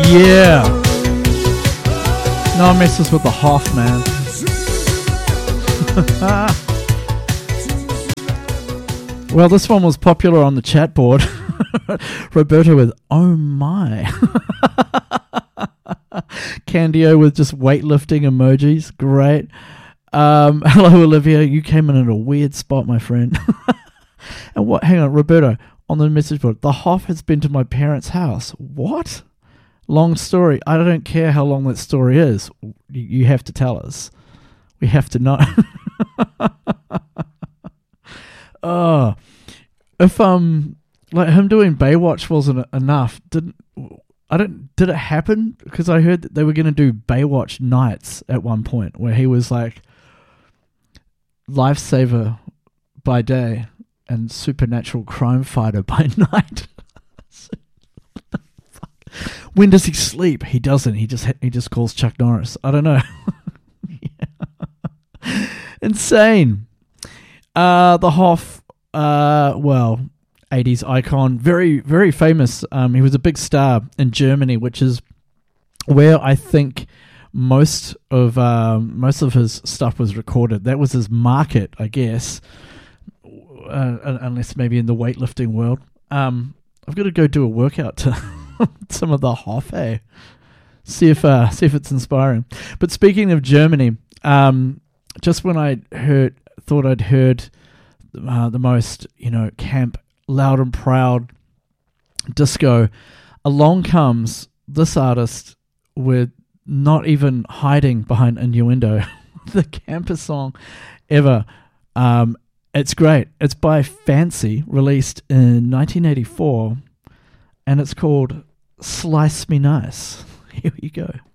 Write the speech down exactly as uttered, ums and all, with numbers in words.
Yeah. No one messes with the Hoff, man. Well, this one was popular on the chat board. Roberto with "Oh my." Candio with just weightlifting emojis. Great. Um, hello, Olivia. You came in at a weird spot, my friend. And what? Hang on, Roberto, on the message board. The Hoff has been to my parents' house. What? Long story. I don't care how long that story is. You have to tell us. We have to know. Oh, if um, like him doing Baywatch wasn't enough, didn't I don't did it happen? Because I heard that they were going to do Baywatch nights at one point, where he was like lifesaver by day and supernatural crime fighter by night. When does he sleep? He doesn't. He just he just calls Chuck Norris. I don't know. Insane. Uh, the Hoff, uh, well, eighties icon, very very famous. Um, he was a big star in Germany, which is where I think most of um, most of his stuff was recorded. That was his market, I guess. Uh, unless maybe in the weightlifting world. Um, I've got to go do a workout to some of the Hoff, eh? See if uh, see if it's inspiring. But speaking of Germany, um, just when I heard, thought I'd heard uh, the most, you know, camp, loud and proud disco, along comes this artist with not even hiding behind innuendo, the campest song ever. Um, it's great. It's by Fancy, released in nineteen eighty-four, and it's called Slice Me Nice. Here we go.